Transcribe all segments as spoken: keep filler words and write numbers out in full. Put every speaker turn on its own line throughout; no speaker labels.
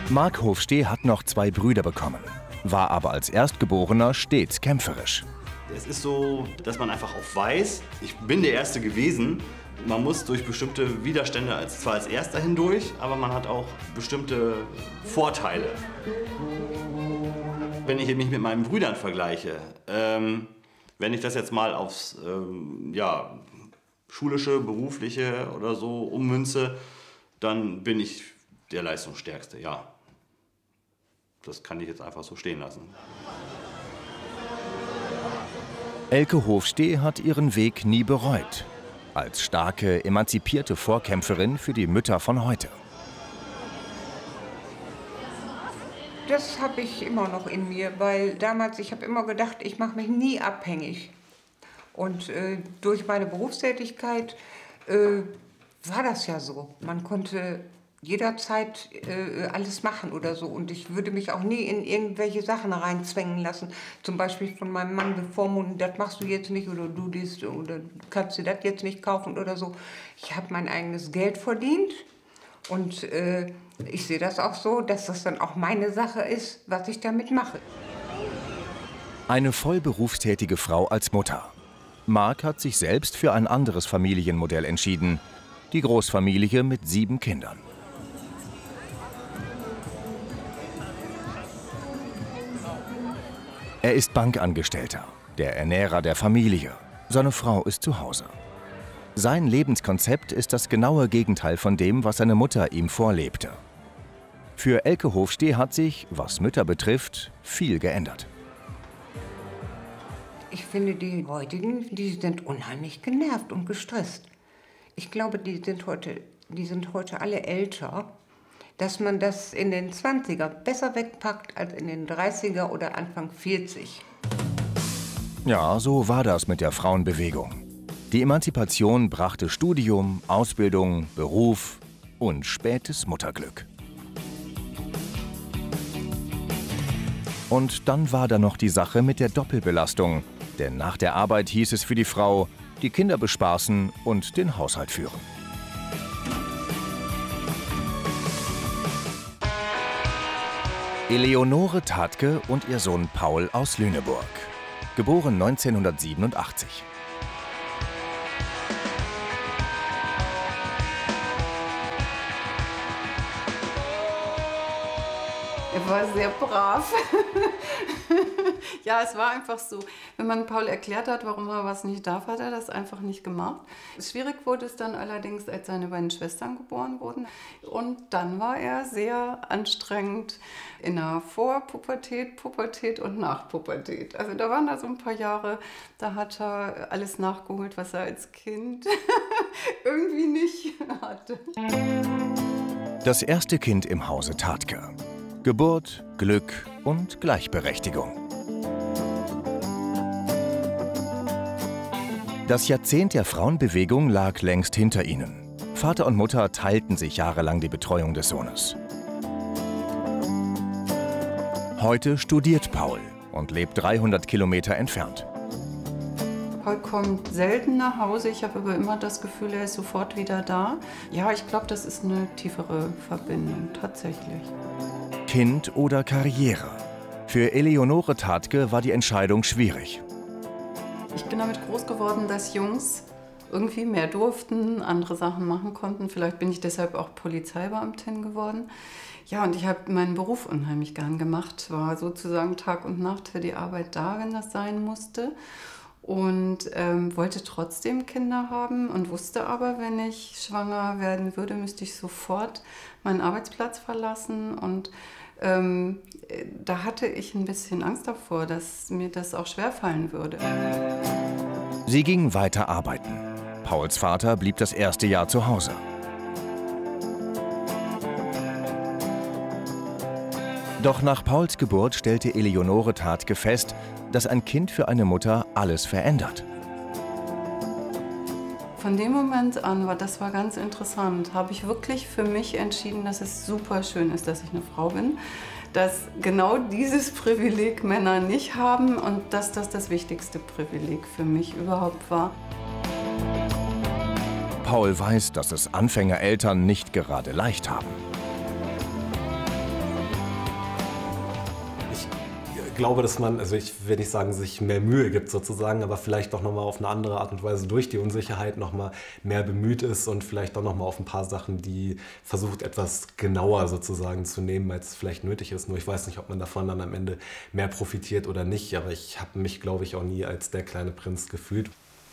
Mark Hofstee hat noch zwei Brüder bekommen, war aber als Erstgeborener stets kämpferisch.
Es ist so, dass man einfach auch weiß, ich bin der Erste gewesen. Man muss durch bestimmte Widerstände als, zwar als Erster hindurch, aber man hat auch bestimmte Vorteile. Wenn ich mich mit meinen Brüdern vergleiche, ähm, wenn ich das jetzt mal aufs ähm, ja, schulische, berufliche oder so ummünze, dann bin ich der Leistungsstärkste, ja. Das kann ich jetzt einfach so stehen lassen.
Elke Hofstee hat ihren Weg nie bereut. Als starke, emanzipierte Vorkämpferin für die Mütter von heute.
Das habe ich immer noch in mir, weil damals, ich habe immer gedacht, ich mache mich nie abhängig. Und äh, durch meine Berufstätigkeit äh, war das ja so. Man konnte jederzeit äh, alles machen oder so. Und ich würde mich auch nie in irgendwelche Sachen reinzwängen lassen. Zum Beispiel von meinem Mann bevormunden, das machst du jetzt nicht oder du dies oder kannst dir das jetzt nicht kaufen oder so. Ich habe mein eigenes Geld verdient und äh, ich sehe das auch so, dass das dann auch meine Sache ist, was ich damit mache.
Eine voll berufstätige Frau als Mutter. Mark hat sich selbst für ein anderes Familienmodell entschieden. Die Großfamilie mit sieben Kindern. Er ist Bankangestellter, der Ernährer der Familie. Seine Frau ist zu Hause. Sein Lebenskonzept ist das genaue Gegenteil von dem, was seine Mutter ihm vorlebte. Für Elke Hofstee hat sich, was Mütter betrifft, viel geändert.
Ich finde, die heutigen, die sind unheimlich genervt und gestresst. Ich glaube, die sind heute, die sind heute alle älter, dass man das in den zwanziger besser wegpackt als in den dreißiger oder Anfang vierzig.
Ja, so war das mit der Frauenbewegung. Die Emanzipation brachte Studium, Ausbildung, Beruf und spätes Mutterglück. Und dann war da noch die Sache mit der Doppelbelastung. Denn nach der Arbeit hieß es für die Frau, die Kinder bespaßen und den Haushalt führen. Eleonore Tatke und ihr Sohn Paul aus Lüneburg. Geboren neunzehnhundertsiebenundachtzig.
Er war sehr brav. Ja, es war einfach so. Wenn man Paul erklärt hat, warum er was nicht darf, hat er das einfach nicht gemacht. Schwierig wurde es dann allerdings, als seine beiden Schwestern geboren wurden. Und dann war er sehr anstrengend in der Vorpubertät, Pubertät und Nachpubertät. Also da waren da so ein paar Jahre, da hat er alles nachgeholt, was er als Kind irgendwie nicht hatte.
Das erste Kind im Hause Tatke. Geburt, Glück und Gleichberechtigung. Das Jahrzehnt der Frauenbewegung lag längst hinter ihnen. Vater und Mutter teilten sich jahrelang die Betreuung des Sohnes. Heute studiert Paul und lebt dreihundert Kilometer entfernt.
Paul kommt selten nach Hause, ich habe aber immer das Gefühl, er ist sofort wieder da. Ja, ich glaube, das ist eine tiefere Verbindung, tatsächlich.
Kind oder Karriere? Für Eleonore Tatke war die Entscheidung schwierig.
Ich bin damit groß geworden, dass Jungs irgendwie mehr durften, andere Sachen machen konnten. Vielleicht bin ich deshalb auch Polizeibeamtin geworden. Ja, und ich habe meinen Beruf unheimlich gern gemacht, war sozusagen Tag und Nacht für die Arbeit da, wenn das sein musste. Und ähm, wollte trotzdem Kinder haben und wusste aber, wenn ich schwanger werden würde, müsste ich sofort meinen Arbeitsplatz verlassen. Und ähm, da hatte ich ein bisschen Angst davor, dass mir das auch schwerfallen würde.
Sie ging weiter arbeiten. Pauls Vater blieb das erste Jahr zu Hause. Doch nach Pauls Geburt stellte Eleonore Tatke fest, dass ein Kind für eine Mutter alles verändert.
Von dem Moment an, war das war ganz interessant, habe ich wirklich für mich entschieden, dass es super schön ist, dass ich eine Frau bin, dass genau dieses Privileg Männer nicht haben und dass das das wichtigste Privileg für mich überhaupt war.
Paul weiß, dass es Anfängereltern nicht gerade leicht haben.
glaube, dass man, also ich will nicht sagen, sich mehr Mühe gibt sozusagen, aber vielleicht doch nochmal auf eine andere Art und Weise durch die Unsicherheit nochmal mehr bemüht ist und vielleicht doch nochmal auf ein paar Sachen, die versucht, etwas genauer sozusagen zu nehmen, als es vielleicht nötig ist. Nur ich weiß nicht, ob man davon dann am Ende mehr profitiert oder nicht, aber ich habe mich, glaube ich, auch nie als der kleine Prinz gefühlt.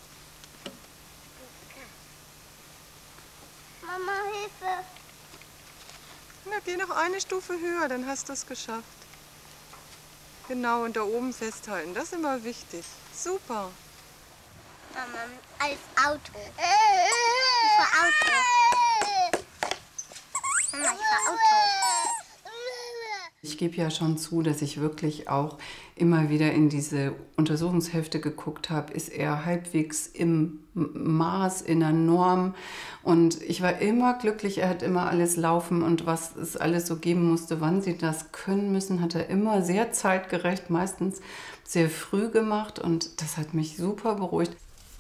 Mama, Hilfe!
Na, geh noch eine Stufe höher, dann hast du es geschafft. Genau, und da oben festhalten, das ist immer wichtig. Super.
Mama, als Auto. Ich fahr Auto. Mama, ich fahr Auto.
Ich gebe ja schon zu, dass ich wirklich auch immer wieder in diese Untersuchungshefte geguckt habe, ist er halbwegs im Maß, in der Norm. Und ich war immer glücklich, er hat immer alles laufen und was es alles so geben musste, wann sie das können müssen, hat er immer sehr zeitgerecht, meistens sehr früh gemacht und das hat mich super beruhigt.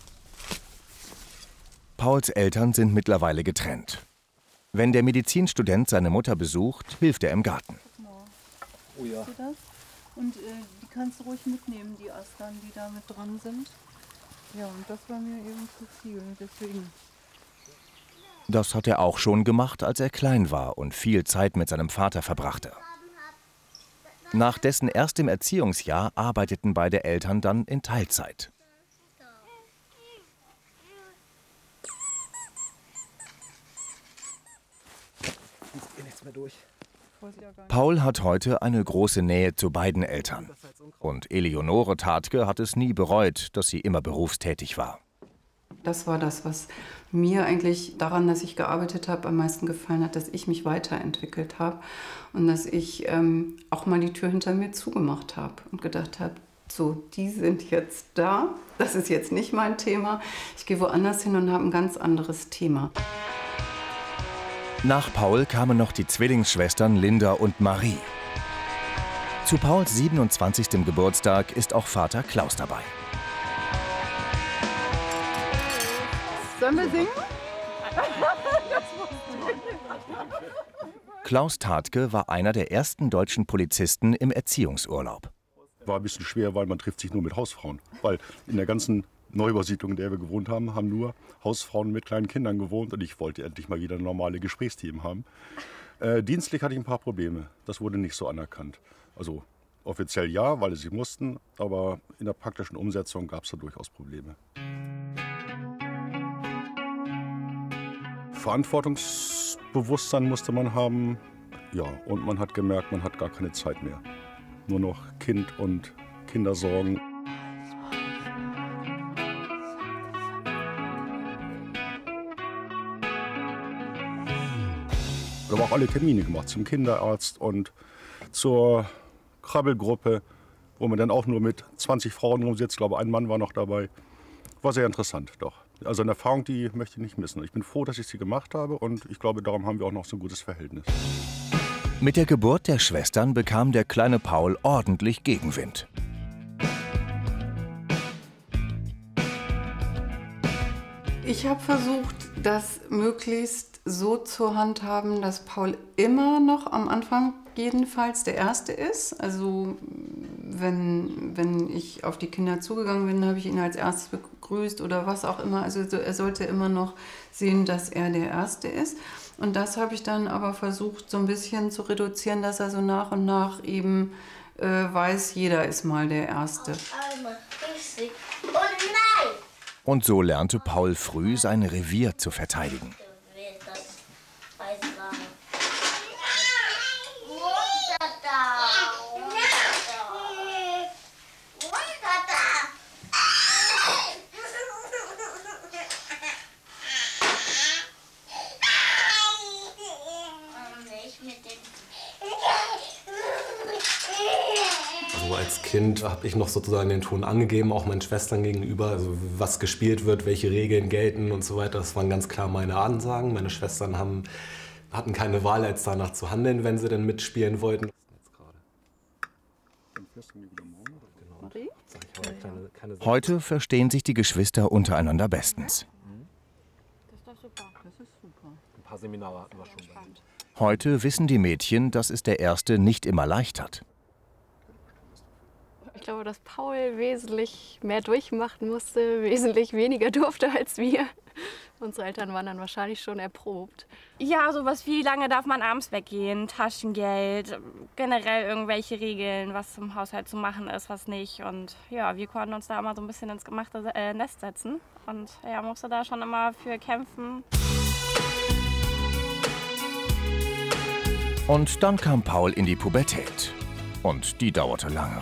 Pauls Eltern sind mittlerweile getrennt. Wenn der Medizinstudent seine Mutter besucht, hilft er im Garten.
Oh ja. Das? Und äh, die kannst du ruhig mitnehmen, die Astern, die da mit dran sind. Ja, und das war mir eben zu viel, deswegen.
Das hat er auch schon gemacht, als er klein war und viel Zeit mit seinem Vater verbrachte. Nach dessen erstem Erziehungsjahr arbeiteten beide Eltern dann in Teilzeit.
Ist eh nichts mehr durch.
Paul hat heute eine große Nähe zu beiden Eltern. Und Eleonore Tatke hat es nie bereut, dass sie immer berufstätig war.
Das war das, was mir eigentlich daran, dass ich gearbeitet habe, am meisten gefallen hat, dass ich mich weiterentwickelt habe und dass ich ähm, auch mal die Tür hinter mir zugemacht habe und gedacht habe, so, die sind jetzt da, das ist jetzt nicht mein Thema, ich gehe woanders hin und habe ein ganz anderes Thema.
Nach Paul kamen noch die Zwillingsschwestern Linda und Marie. Zu Pauls siebenundzwanzigsten Geburtstag ist auch Vater Klaus dabei.
Sollen wir singen?
Klaus Tatke war einer der ersten deutschen Polizisten im Erziehungsurlaub.
War ein bisschen schwer, weil man trifft sich nur mit Hausfrauen. Weil in der ganzen Neubausiedlung, in der wir gewohnt haben, haben nur Hausfrauen mit kleinen Kindern gewohnt. Und ich wollte endlich mal wieder normale Gesprächsthemen haben. Äh, dienstlich hatte ich ein paar Probleme. Das wurde nicht so anerkannt. Also offiziell ja, weil sie mussten. Aber in der praktischen Umsetzung gab es da durchaus Probleme. Verantwortungsbewusstsein musste man haben. Ja, und man hat gemerkt, man hat gar keine Zeit mehr. Nur noch Kind und Kindersorgen. Ich habe auch alle Termine gemacht zum Kinderarzt und zur Krabbelgruppe, wo man dann auch nur mit zwanzig Frauen rumsitzt. Ich glaube, ein Mann war noch dabei. War sehr interessant, doch. Also eine Erfahrung, die möchte ich nicht missen. Ich bin froh, dass ich sie gemacht habe und ich glaube, darum haben wir auch noch so ein gutes Verhältnis.
Mit der Geburt der Schwestern bekam der kleine Paul ordentlich Gegenwind.
Ich habe versucht, das möglichst so zu handhaben, dass Paul immer noch am Anfang jedenfalls der Erste ist. Also wenn, wenn ich auf die Kinder zugegangen bin, habe ich ihn als Erstes begrüßt oder was auch immer. Also er sollte immer noch sehen, dass er der Erste ist. Und das habe ich dann aber versucht, so ein bisschen zu reduzieren, dass er so nach und nach eben äh, weiß, jeder ist mal der Erste.
Oh nein!
Und so lernte Paul früh sein Revier zu verteidigen.
Also als Kind habe ich noch sozusagen den Ton angegeben, auch meinen Schwestern gegenüber, also was gespielt wird, welche Regeln gelten und so weiter. Das waren ganz klar meine Ansagen. Meine Schwestern haben, hatten keine Wahl, als danach zu handeln, wenn sie denn mitspielen wollten.
Heute verstehen sich die Geschwister untereinander bestens.
Das ist doch super. Das ist super.
Ein paar Seminare hatten wir schon.
Heute wissen die Mädchen, dass es der Erste nicht immer leicht hat.
glaube, dass Paul wesentlich mehr durchmachen musste, wesentlich weniger durfte als wir. Unsere Eltern waren dann wahrscheinlich schon erprobt.
Ja, sowas wie, lange darf man abends weggehen, Taschengeld, generell irgendwelche Regeln, was im Haushalt zu machen ist, was nicht. Und ja, wir konnten uns da immer so ein bisschen ins gemachte äh, Nest setzen. Und ja, musste da schon immer für kämpfen.
Und dann kam Paul in die Pubertät. Und die dauerte lange.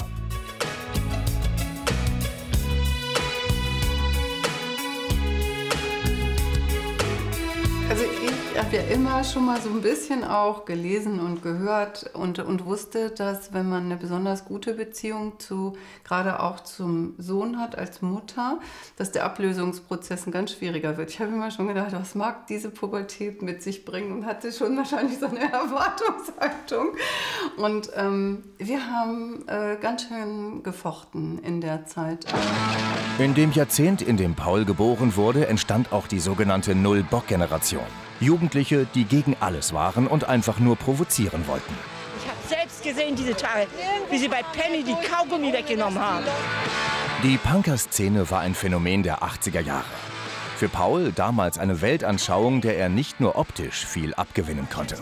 Also ich habe ja immer schon mal so ein bisschen auch gelesen und gehört und, und wusste, dass wenn man eine besonders gute Beziehung zu, gerade auch zum Sohn hat als Mutter, dass der Ablösungsprozess ein ganz schwieriger wird. Ich habe immer schon gedacht, was mag diese Pubertät mit sich bringen und hatte schon wahrscheinlich so eine Erwartungshaltung. Und ähm, wir haben äh, ganz schön gefochten in der Zeit.
In dem Jahrzehnt, in dem Paul geboren wurde, entstand auch die sogenannte Null-Bock-Generation. Jugendliche, die gegen alles waren und einfach nur provozieren wollten.
Ich habe selbst gesehen diese Tage, wie sie bei Penny die Kaugummi weggenommen haben.
Die Punker-Szene war ein Phänomen der achtziger Jahre. Für Paul damals eine Weltanschauung, der er nicht nur optisch viel abgewinnen konnte.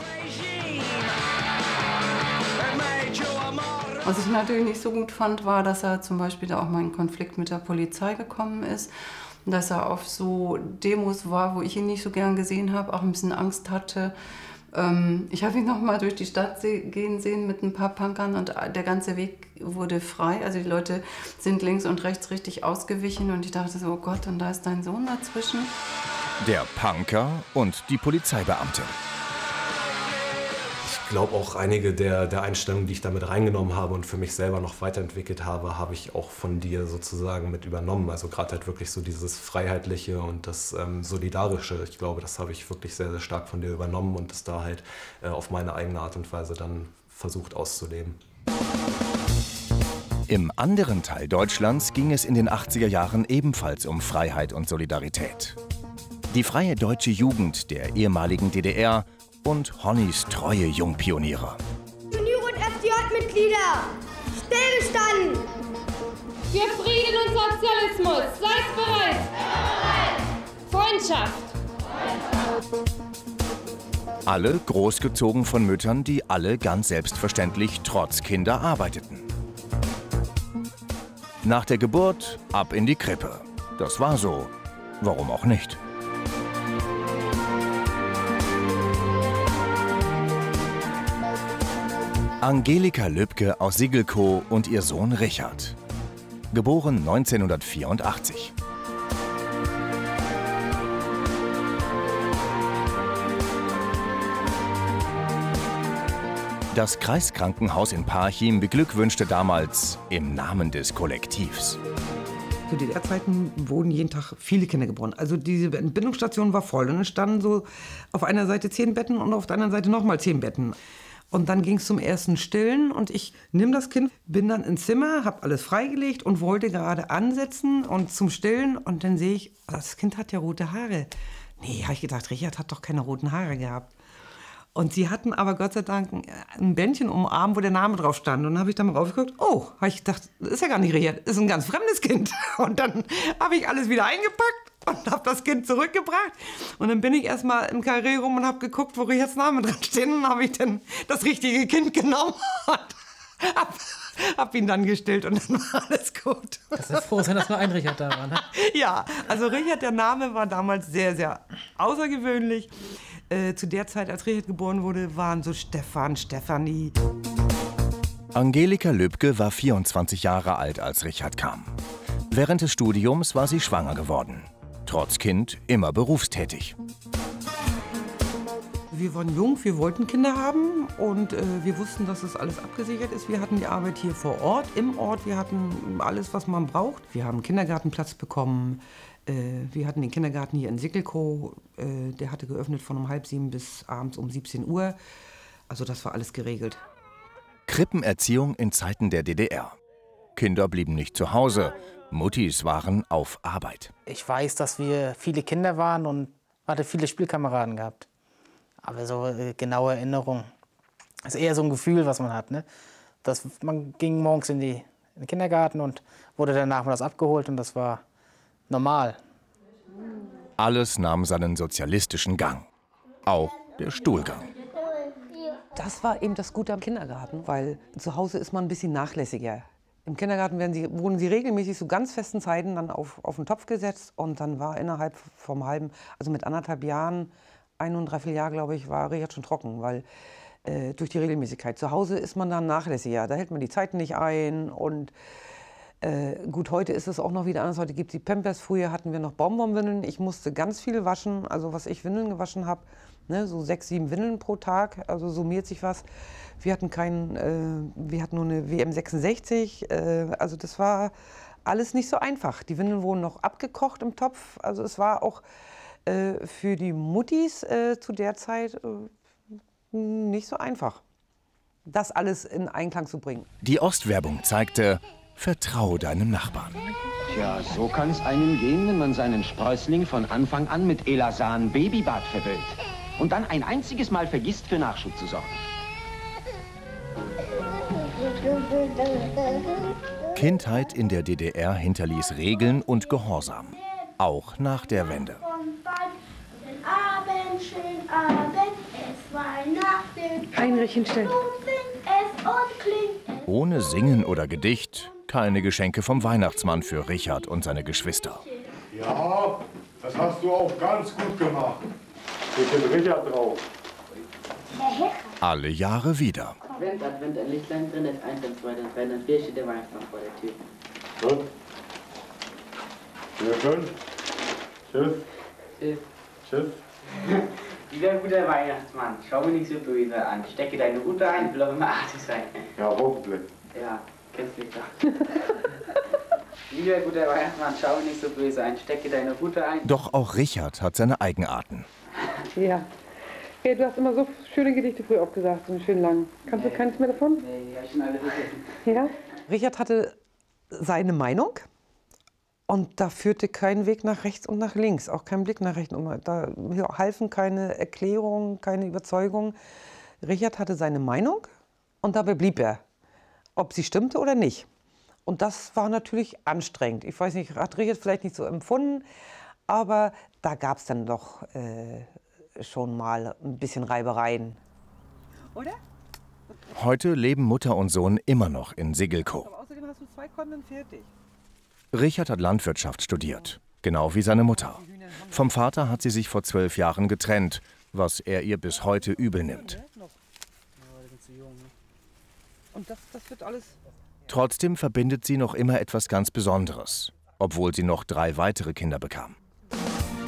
Was ich natürlich nicht so gut fand, war, dass er zum Beispiel da auch mal in Konflikt mit der Polizei gekommen ist. Dass er auf so Demos war, wo ich ihn nicht so gern gesehen habe, auch ein bisschen Angst hatte. Ähm, ich habe ihn noch mal durch die Stadt gehen sehen mit ein paar Punkern und der ganze Weg wurde frei. Also die Leute sind links und rechts richtig ausgewichen und ich dachte so, oh Gott, und da ist dein Sohn dazwischen.
Der Punker und die Polizeibeamtin.
Ich glaube auch einige der, der Einstellungen, die ich damit reingenommen habe und für mich selber noch weiterentwickelt habe, habe ich auch von dir sozusagen mit übernommen. Also gerade halt wirklich so dieses Freiheitliche und das ähm, Solidarische. Ich glaube, das habe ich wirklich sehr, sehr stark von dir übernommen und das da halt äh, auf meine eigene Art und Weise dann versucht auszuleben.
Im anderen Teil Deutschlands ging es in den achtziger Jahren ebenfalls um Freiheit und Solidarität. Die Freie Deutsche Jugend der ehemaligen D D R und Honnys treue Jungpioniere.
Junior- und F D J-Mitglieder, stillgestanden!
Für Frieden und Sozialismus, seid bereit! Freundschaft!
Alle großgezogen von Müttern, die alle ganz selbstverständlich trotz Kinder arbeiteten. Nach der Geburt ab in die Krippe. Das war so. Warum auch nicht? Angelika Lübke aus Siggelkow und ihr Sohn Richard. Geboren neunzehnhundertvierundachtzig. Das Kreiskrankenhaus in Parchim beglückwünschte damals im Namen des Kollektivs.
Zu D D R-Zeiten wurden jeden Tag viele Kinder geboren. Also diese Entbindungsstation war voll und es standen so auf einer Seite zehn Betten und auf der anderen Seite nochmal zehn Betten. Und dann ging es zum ersten Stillen und ich nehme das Kind, bin dann ins Zimmer, habe alles freigelegt und wollte gerade ansetzen und zum Stillen und dann sehe ich, das Kind hat ja rote Haare. Nee, habe ich gedacht, Richard hat doch keine roten Haare gehabt. Und sie hatten aber Gott sei Dank ein Bändchen um den Arm, wo der Name drauf stand. Und dann habe ich da mal raufgeguckt, oh, habe ich gedacht, das ist ja gar nicht Richard, das ist ein ganz fremdes Kind. Und dann habe ich alles wieder eingepackt und habe das Kind zurückgebracht. Und dann bin ich erst mal im Karree rum und habe geguckt, wo Richards Name dran steht. Und dann habe ich dann das richtige Kind genommen und habe hab ihn dann gestillt und dann war alles gut.
Das ist froh sein, dass nur ein Richard da war. Ne?
Ja, also Richard, der Name war damals sehr, sehr außergewöhnlich. Äh, zu der Zeit, als Richard geboren wurde, waren so Stefan, Stefanie.
Angelika Lübke war vierundzwanzig Jahre alt, als Richard kam. Während des Studiums war sie schwanger geworden. Trotz Kind immer berufstätig.
Wir waren jung, wir wollten Kinder haben und äh, wir wussten, dass das alles abgesichert ist. Wir hatten die Arbeit hier vor Ort, im Ort. Wir hatten alles, was man braucht. Wir haben einen Kindergartenplatz bekommen. Äh, wir hatten den Kindergarten hier in Siggelkow. Äh, der hatte geöffnet von um halb sieben bis abends um siebzehn Uhr. Also das war alles geregelt.
Krippenerziehung in Zeiten der D D R. Kinder blieben nicht zu Hause. Muttis waren auf Arbeit.
Ich weiß, dass wir viele Kinder waren und hatte viele Spielkameraden gehabt. Aber so äh, genaue Erinnerung ist eher so ein Gefühl, was man hat. Ne? Das, man ging morgens in die, in den Kindergarten und wurde dann nachmittags abgeholt und das war normal.
Alles nahm seinen sozialistischen Gang. Auch der Stuhlgang.
Das war eben das Gute am Kindergarten, weil zu Hause ist man ein bisschen nachlässiger. Im Kindergarten werden sie, wurden sie regelmäßig zu ganz festen Zeiten dann auf, auf den Topf gesetzt und dann war innerhalb vom halben, also mit anderthalb Jahren, ein und dreiviertel Jahr, glaube ich, war Richard schon trocken, weil äh, durch die Regelmäßigkeit. Zu Hause ist man dann nachlässiger, da hält man die Zeiten nicht ein und äh, gut, heute ist es auch noch wieder anders. Heute gibt es die Pampers, früher hatten wir noch Bonbonwindeln. Ich musste ganz viel waschen, also was ich Windeln gewaschen habe, ne, so sechs, sieben Windeln pro Tag, also summiert sich was. Wir hatten keinen, äh, wir hatten nur eine W M sechsundsechzig, äh, also das war alles nicht so einfach. Die Windeln wurden noch abgekocht im Topf, also es war auch äh, für die Muttis äh, zu der Zeit äh, nicht so einfach, das alles in Einklang zu bringen.
Die Ostwerbung zeigte: Vertrau deinem Nachbarn.
Tja, so kann es einem gehen, wenn man seinen Sprössling von Anfang an mit Elasan Babybad verwöhnt und dann ein einziges Mal vergisst, für Nachschub zu sorgen.
Kindheit in der D D R hinterließ Regeln und Gehorsam. Auch nach der Wende.
Heinrich hinstellen.
Ohne Singen oder Gedicht keine Geschenke vom Weihnachtsmann für Richard und seine Geschwister.
Ja, das hast du auch ganz gut gemacht. Mit dem Richard drauf.
Alle Jahre wieder.
Advent, Advent, ein Lichtlein drin, das eins, dann zwei, dann drei, dann vier steht der Weihnachtsmann vor der Tür.
Gut. Sehr schön. Tschüss.
Tschüss.
Tschüss.
Lieber guter Weihnachtsmann, schau mich nicht so böse an. Stecke deine Rute ein, will auch immer artig sein.
Ja, hoffentlich.
Ja, kennst mich doch. Lieber guter Weihnachtsmann, schau mich nicht so böse an. Stecke deine Rute ein.
Doch auch Richard hat seine Eigenarten.
Ja. Hey, du hast immer so schöne Gedichte früher aufgesagt, so schön lang. Kannst nee. du keins mehr davon?
Nee, hab ich schon alle vergessen.
Ja? Richard hatte seine Meinung und da führte kein Weg nach rechts und nach links, auch kein Blick nach rechts und nach, da halfen keine Erklärungen, keine Überzeugungen. Richard hatte seine Meinung und dabei blieb er, ob sie stimmte oder nicht. Und das war natürlich anstrengend. Ich weiß nicht, hat Richard vielleicht nicht so empfunden, aber da gab es dann doch äh, schon mal ein bisschen Reibereien.
Oder?
Heute leben Mutter und Sohn immer noch in Siggelkow.
Aber außerdem hast du zwei Konten fertig.
Richard hat Landwirtschaft studiert, genau wie seine Mutter. Vom Vater hat sie sich vor zwölf Jahren getrennt, was er ihr bis heute übel nimmt.
Und das, das wird alles.
Trotzdem verbindet sie noch immer etwas ganz Besonderes, obwohl sie noch drei weitere Kinder bekam.